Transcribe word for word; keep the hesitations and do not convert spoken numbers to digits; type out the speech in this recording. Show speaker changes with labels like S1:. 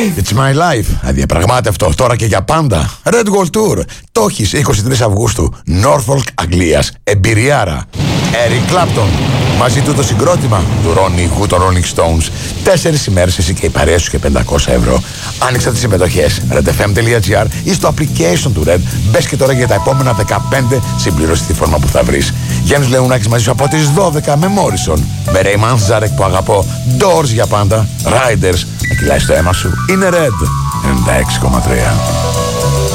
S1: life. It's my life. Αδιαπραγμάτευτο τώρα και για πάντα. Red Gold Tour. Τόχης είκοσι τρεις Αυγούστου. Norfolk, Αγγλίας. Εμπειριάρα. Eric Clapton. Μαζί του το συγκρότημα του Ronnie Wood των Rolling Stones. Τέσσερις ημέρες εσύ και η παρέα σου και πεντακόσια ευρώ. Άνοιξα τις συμμετοχές. redfm.gr ή στο application του Red. Μπες και τώρα για τα επόμενα δεκαπέντε. Συμπληρώσει τη φόρμα που θα βρεις. Γιάννης Λεουνάκης μαζί σου από τις δώδεκα με Morrison. Με Ray Manzarek που αγαπώ. Doors για πάντα. Riders. Να κυλάει στο αίμα σου. Είναι Red ενενήντα έξι κόμμα τρία.